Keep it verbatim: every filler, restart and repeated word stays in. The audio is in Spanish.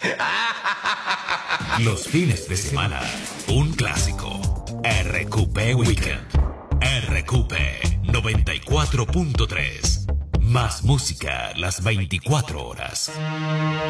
Los fines de semana, un clásico. R Q P Weekend. R Q P noventa y cuatro punto tres. Más música las veinticuatro horas.